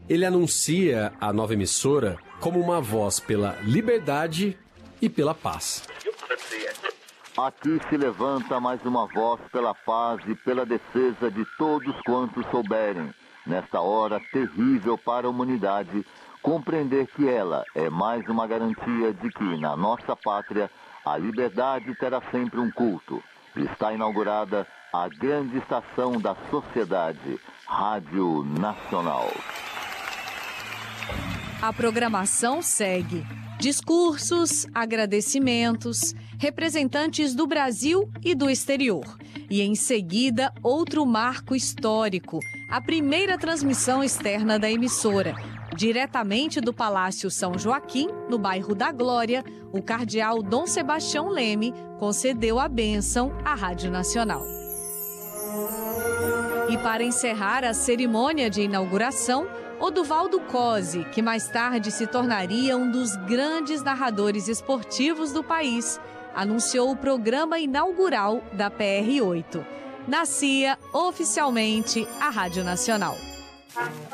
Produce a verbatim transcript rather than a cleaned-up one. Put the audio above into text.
ele anuncia a nova emissora como uma voz pela liberdade e pela paz. Aqui se levanta mais uma voz pela paz e pela defesa de todos quantos souberem, nesta hora terrível para a humanidade, compreender que ela é mais uma garantia de que, na nossa pátria, a liberdade terá sempre um culto. Está inaugurada a grande estação da sociedade, Rádio Nacional. A programação segue. Discursos, agradecimentos, representantes do Brasil e do exterior. E em seguida, outro marco histórico, a primeira transmissão externa da emissora. Diretamente do Palácio São Joaquim, no bairro da Glória, o cardeal Dom Sebastião Leme concedeu a bênção à Rádio Nacional. E para encerrar a cerimônia de inauguração, Oduvaldo Cosi, que mais tarde se tornaria um dos grandes narradores esportivos do país, anunciou o programa inaugural da P R oito. Nascia oficialmente a Rádio Nacional.